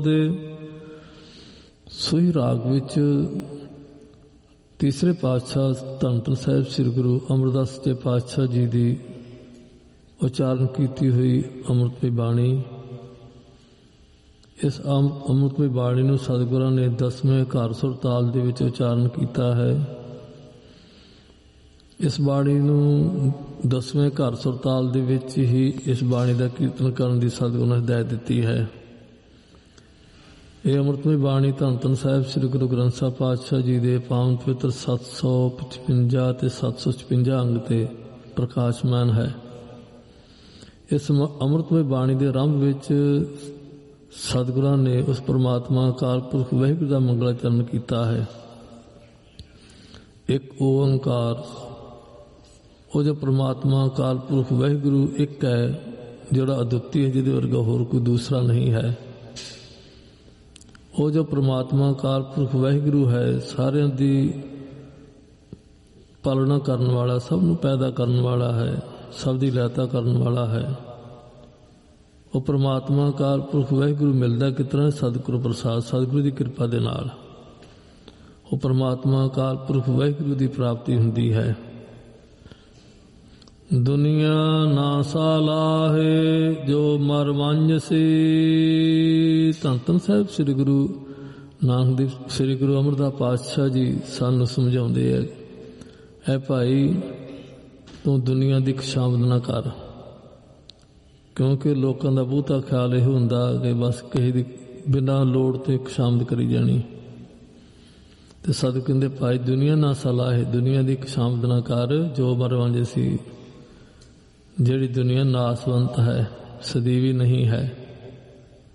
ਦੇ ਸੋਈ ਰਾਗ ਵਿੱਚ ਤੀਸਰੇ ਪਾਤਸ਼ਾਹ ਧੰਨ ਧੰਨ ਸਾਹਿਬ ਸ੍ਰੀ ਗੁਰੂ ਅਮਰਦਾਸ ਜੀ ਪਾਤਸ਼ਾਹ ਜੀ ਦੀ ਉਚਾਰਨ ਕੀਤੀ ਹੋਈ ਅੰਮ੍ਰਿਤਮਈ ਬਾਣੀ। ਇਸ ਅੰਮ੍ਰਿਤਮਈ ਬਾਣੀ ਨੂੰ ਸਤਿਗੁਰਾਂ ਨੇ 10ਵੇਂ ਘਰ ਸੁਰ ਤਾਲ ਦੇ ਵਿੱਚ ਉਚਾਰਨ ਕੀਤਾ ਹੈ। ਇਸ ਬਾਣੀ ਨੂੰ 10ਵੇਂ ਘਰ ਸੁਰ ਤਾਲ ਦੇ ਵਿੱਚ ਹੀ ਇਸ ਬਾਣੀ ਦਾ ਕੀਰਤਨ ਕਰਨ ਦੀ ਸਤਿਗੁਰਾਂ ਨੇ ਹਦਾਇਤ ਦਿੱਤੀ ਹੈ। ਇਹ ਅੰਮ੍ਰਿਤਮਈ ਬਾਣੀ ਧੰਨ ਧੰਨ ਸਾਹਿਬ ਸ੍ਰੀ ਗੁਰੂ ਗ੍ਰੰਥ ਸਾਹਿਬ ਪਾਤਸ਼ਾਹ ਜੀ ਦੇ ਪਾਵਨ ਪਵਿੱਤਰ 755 ਤੇ 756 ਅੰਗ ਤੇ ਪ੍ਰਕਾਸ਼ਮਾਨ ਹੈ। ਇਸ ਅੰਮ੍ਰਿਤਮਈ ਬਾਣੀ ਦੇ ਆਰੰਭ ਵਿੱਚ ਸਤਿਗੁਰਾਂ ਨੇ ਉਸ ਪ੍ਰਮਾਤਮਾ ਅਕਾਲ ਪੁਰਖ ਵਾਹਿਗੁਰੂ ਦਾ ਮੰਗਲਾਚਰਨ ਕੀਤਾ ਹੈ। ਇੱਕ ਓੰਕਾਰ, ਉਹ ਜੋ ਪ੍ਰਮਾਤਮਾ ਅਕਾਲ ਪੁਰਖ ਵਾਹਿਗੁਰੂ ਇੱਕ ਹੈ, ਜਿਹੜਾ ਅਦੁੱਤੀ ਹੈ, ਜਿਹਦੇ ਵਰਗਾ ਹੋਰ ਕੋਈ ਦੂਸਰਾ ਨਹੀਂ ਹੈ। ਉਹ ਜੋ ਪ੍ਰਮਾਤਮਾ ਅਕਾਲ ਪੁਰਖ ਵਾਹਿਗੁਰੂ ਹੈ, ਸਾਰਿਆਂ ਦੀ ਪਾਲਣਾ ਕਰਨ ਵਾਲਾ, ਸਭ ਨੂੰ ਪੈਦਾ ਕਰਨ ਵਾਲਾ ਹੈ, ਸਭ ਦੀ ਲਹਿਤਾ ਕਰਨ ਵਾਲਾ ਹੈ। ਉਹ ਪ੍ਰਮਾਤਮਾ ਅਕਾਲ ਪੁਰਖ ਵਾਹਿਗੁਰੂ ਮਿਲਦਾ ਕਿਸ ਤਰ੍ਹਾਂ? ਸਤਿਗੁਰੂ ਪ੍ਰਸਾਦ, ਸਤਿਗੁਰੂ ਦੀ ਕਿਰਪਾ ਦੇ ਨਾਲ ਉਹ ਪ੍ਰਮਾਤਮਾ ਅਕਾਲ ਪੁਰਖ ਵਾਹਿਗੁਰੂ ਦੀ ਪ੍ਰਾਪਤੀ ਹੁੰਦੀ ਹੈ। ਦੁਨੀਆ ਨਾ ਸਾਲਾਹੇ ਜੋ ਮਰ ਵੰਜਸੀ। ਧੰਨ ਧੰਨ ਸਾਹਿਬ ਸ੍ਰੀ ਗੁਰੂ ਨਾਨਕ ਦੇਵ ਸ੍ਰੀ ਗੁਰੂ ਅਮਰਦਾਸ ਪਾਤਸ਼ਾਹ ਜੀ ਸਾਨੂੰ ਸਮਝਾਉਂਦੇ ਹੈ, ਐ ਭਾਈ ਤੂੰ ਦੁਨੀਆ ਦੀ ਖੁਸ਼ਾਮਦ ਨਾ ਕਰ, ਕਿਉਂਕਿ ਲੋਕਾਂ ਦਾ ਬਹੁਤਾ ਖਿਆਲ ਇਹ ਹੁੰਦਾ ਕਿ ਬਸ ਕਿਸੇ ਦੀ ਬਿਨਾਂ ਲੋੜ ਤੇ ਖੁਸ਼ਾਮਦ ਕਰੀ ਜਾਣੀ। ਤੇ ਸਤਿਗੁਰੂ ਕਹਿੰਦੇ ਭਾਈ ਦੁਨੀਆ ਨਾ ਸਲਾਹੇ, ਦੁਨੀਆ ਦੀ ਖੁਸ਼ਾਮਦ ਨਾ ਕਰ ਜੋ ਮਰ ਵੰਜਸੀ। ਜਿਹੜੀ ਦੁਨੀਆ ਨਾਸਵੰਤ ਹੈ, ਸਦੀਵੀ ਨਹੀਂ ਹੈ।